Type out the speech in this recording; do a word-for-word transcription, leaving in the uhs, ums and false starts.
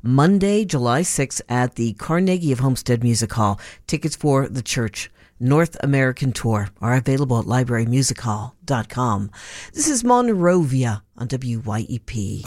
Monday, July sixth at the Carnegie of Homestead Music Hall. Tickets for the church North American Tour are available at library music hall dot com. This is Monrovia on W Y E P.